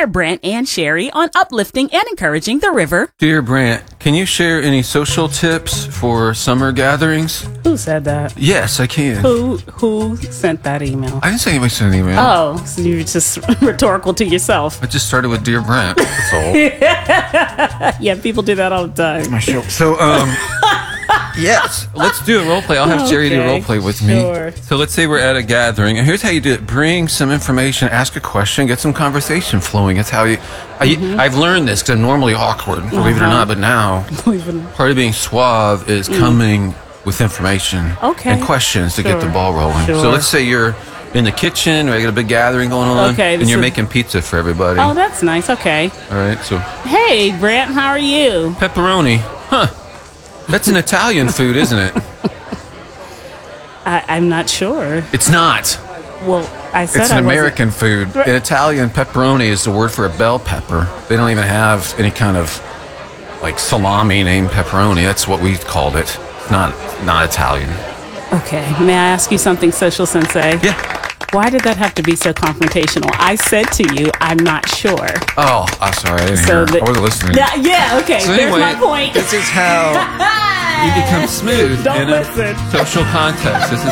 Inspire Brant and Sherry on uplifting and encouraging the river. Dear Brant, can you share any social tips for summer gatherings? Who said that? Yes, I can. Who sent that email? I didn't say anybody sent an email. Oh, so you were just rhetorical to yourself. I just started with Dear Brant. That's all. Yeah, people do that all the time. My show. So, yes, let's do a role play. I'll have Jerry do a role play with me. Sure. So let's say we're at a gathering, and here's how you do it: bring some information, ask a question, get some conversation flowing. That's how you. I've learned this because I'm normally awkward, believe it or not. But now, part of being suave is coming with information and questions to get the ball rolling. Sure. So let's say you're in the kitchen, or you got a big gathering going on, and you're making pizza for everybody. Oh, that's nice. Okay. All right. So, hey, Brant, how are you? pepperoni, huh? That's an Italian food, isn't it? I'm not sure. It's not. Well, I said It's an American food. In Italian, pepperoni is the word for a bell pepper. They don't even have any kind of like salami named pepperoni. That's what we called it. It's not Italian. Okay. May I ask you something, Social Sensei? Yeah. Why did that have to be so confrontational? I said to you, I'm not sure. Oh, I'm sorry. I didn't hear. I wasn't listening. Yeah, okay. So There's anyway, my point. This is how you become smooth Don't in listen. a social context. This is